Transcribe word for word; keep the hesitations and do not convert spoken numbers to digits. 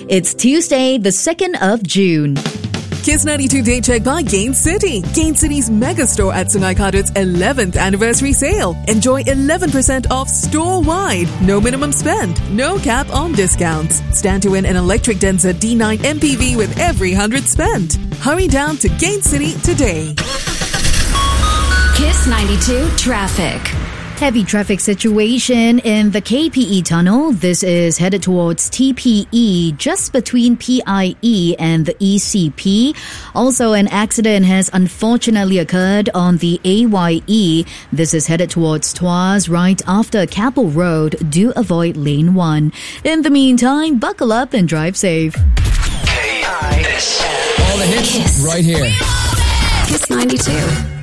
It's Tuesday, the second of June. Kiss ninety-two Day Check by Gain City. Gain City's mega store at Sungai Kadut's eleventh anniversary sale. Enjoy eleven percent off store-wide. No minimum spend. No cap on discounts. Stand to win an electric Denza D nine M P V with every one hundred spent. Hurry down to Gain City today. Kiss ninety-two Traffic. Heavy traffic situation in the K P E tunnel. This is headed towards T P E, just between P I E and the E C P. Also, an accident has unfortunately occurred on the A Y E. This is headed towards Tuas right after Keppel Road. Do avoid lane one. In the meantime, buckle up and drive safe. K I S. All the hits Kiss. right here. Kiss ninety-two.